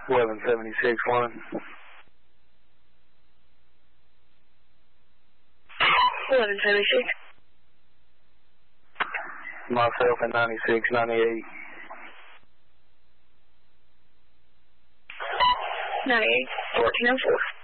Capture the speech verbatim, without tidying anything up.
eleven seventy-six one. eleven seventy-six. Myself at ninety-six ninety-eight. ninety-eight, fourteen oh four.